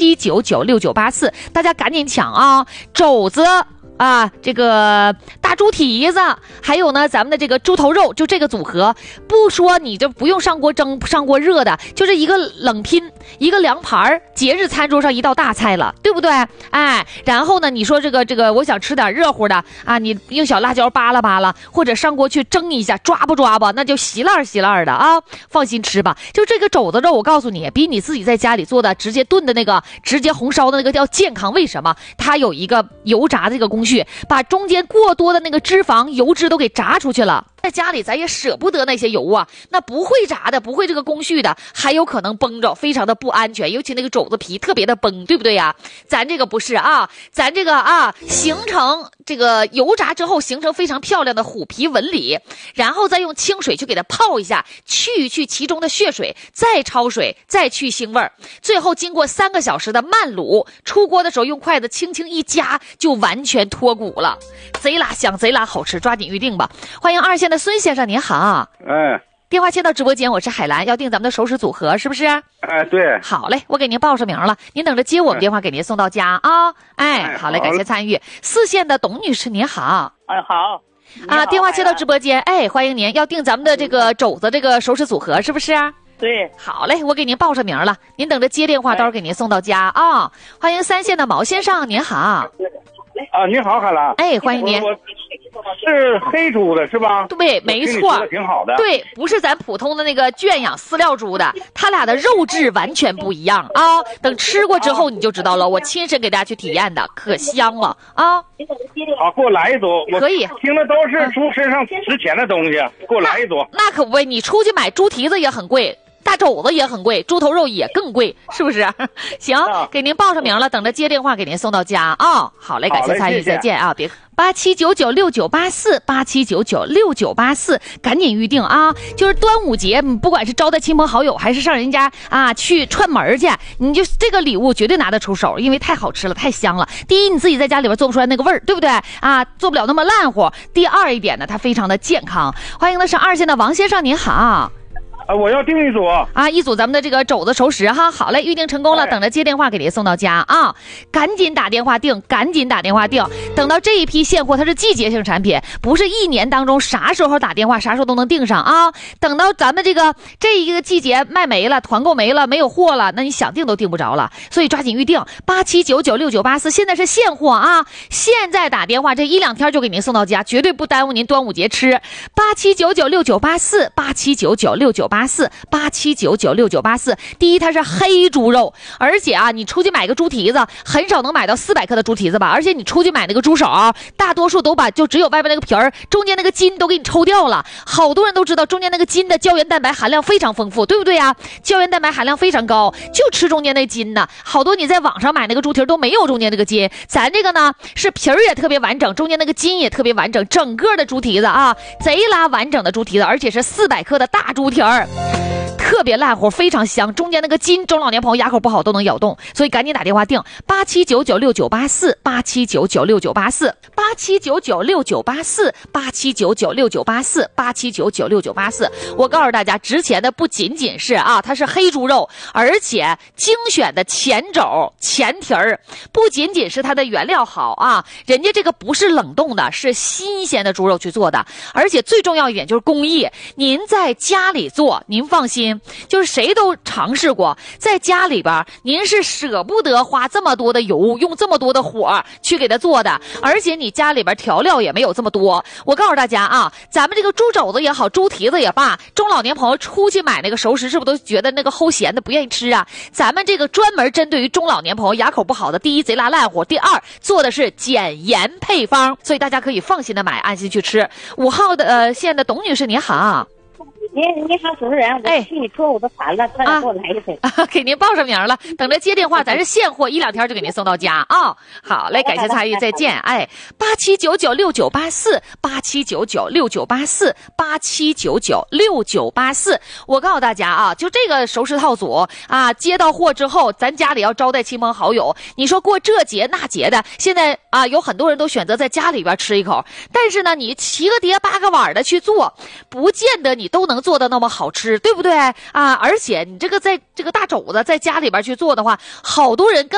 87996984，大家赶紧抢啊！肘子啊，这个大猪蹄子，还有呢，咱们的这个猪头肉，就这个组合，不说你就不用上锅蒸、上锅热的，就是一个冷拼，一个凉盘，节日餐桌上一道大菜了，对不对？哎，然后呢，你说这个，我想吃点热乎的啊，你用小辣椒扒拉扒拉，或者上锅去蒸一下，抓吧，那就稀烂的啊，放心吃吧。就这个肘子肉，我告诉你，比你自己在家里做的直接炖的那个、直接红烧的那个要健康。为什么？它有一个油炸的这个工序，把中间过多的那个脂肪油脂都给炸出去了。在家里咱也舍不得那些油啊，那不会炸的，不会这个工序的，还有可能崩着，非常的不安全，尤其那个肘子皮特别的崩，对不对呀？咱这个不是啊，咱这个啊，形成这个油炸之后形成非常漂亮的虎皮纹理，然后再用清水去给它泡一下，去其中的血水，再焯水，再去腥味儿，最后经过3个小时的慢卤，出锅的时候用筷子轻轻一夹，就完全脱骨了，贼拉香，贼拉好吃，抓紧预定吧。欢迎2线的孙先生，您好。 哎， 电话接到直播间，我是海兰，要订咱们的熟食组合，是不是？ 哎，对。 好嘞，我给您报上名了，您等着接我们电话，给您送到家啊。哎，好嘞，感谢参与。4线的董女士，您好。 哎，好。 啊，电话接到直播间，哎，欢迎您，要订咱们的这个肘子这个熟食组合，是不是？ 对。 好嘞，我给您报上名了，您等着接电话，到时候给您送到家啊。欢迎3线的毛先生，您好。 啊，你好，海兰。 哎，欢迎您。 是黑猪的是吧？ 对，没错， 挺好的。 对，不是咱普通的那个圈养饲料猪的，它俩的肉质完全不一样啊！等吃过之后你就知道了，我亲身给大家去体验的，可香了啊！ 好，给我来一组。 可以。 听的都是猪身上值钱的东西，给我来一组。 那可不呗，你出去买猪蹄子也很贵。大肘子也很贵，猪头肉也更贵，是不是？行，给您报上名了，等着接电话给您送到家啊。好嘞，感谢参与，再见啊！别87996984，87996984，赶紧预定啊！就是端午节，不管是招待亲朋好友，还是上人家啊去串门去，你就这个礼物绝对拿得出手，因为太好吃了，太香了。第一，你自己在家里边做不出来那个味儿，对不对啊？做不了那么烂乎。第二一点呢，它非常的健康。欢迎的是2线的王先生，您好。 我要订一组啊，一组咱们的这个肘子熟食哈。好嘞，预定成功了，等着接电话给您送到家啊！赶紧打电话订，赶紧打电话订。等到这一批现货，它是季节性产品，不是1年当中啥时候打电话啥时候都能订上啊！等到咱们这一个季节卖没了，团购没了，没有货了，那你想订都订不着了。所以抓紧预定87996984，现在是现货啊！现在打电话，这1-2天就给您送到家，绝对不耽误您端午节吃。87996984，87996984，第一，它是黑猪肉，而且啊，你出去买个猪蹄子，很少能买到400克的猪蹄子吧？而且你出去买那个猪手，大多数都把就只有外边那个皮儿，中间那个筋都给你抽掉了。好多人都知道，中间那个筋的胶原蛋白含量非常丰富，对不对呀？胶原蛋白含量非常高，就吃中间那筋呢。好多你在网上买那个猪蹄都没有中间那个筋，咱这个呢是皮儿也特别完整，中间那个筋也特别完整，整个的猪蹄子啊，贼拉完整的猪蹄子，而且是400克的大猪蹄儿。特别烂乎，非常香，中间那个筋，中老年朋友牙口不好都能咬动，所以赶紧打电话订87996984，87996984，87996984，87996984。我告诉大家，值钱的不仅仅是啊，它是黑猪肉，而且精选的前肘、前蹄儿，不仅仅是它的原料好啊，人家这个不是冷冻的，是新鲜的猪肉去做的，而且最重要一点就是工艺，您在家里做，您放心。就是谁都尝试过，在家里边您是舍不得花这么多的油，用这么多的火去给它做的，而且你家里边调料也没有这么多。我告诉大家啊，咱们这个猪肘子也好，猪蹄子也罢，中老年朋友出去买那个熟食，是不是都觉得那个齁咸的不愿意吃啊？咱们这个专门针对于中老年朋友牙口不好的，第一贼拉烂乎，第二做的是减盐配方，所以大家可以放心的买，安心去吃。5号的线的董女士您好。 你好，主持人，我替你说我都烦了，快点给我来一回。 给您报上名了，等着接电话，咱是现货，1-2天就给您送到家啊。好嘞，感谢参与，再见。哎，87996984，87996984，87996984。我告诉大家啊，就这个熟食套组啊，接到货之后，咱家里要招待亲朋好友，你说过这节那节的，现在啊，有很多人都选择在家里边吃一口，但是呢，你7个碟8个碗的去做，不见得你都能做的那么好吃，对不对啊？而且你这个在这个大肘子在家里边去做的话，好多人根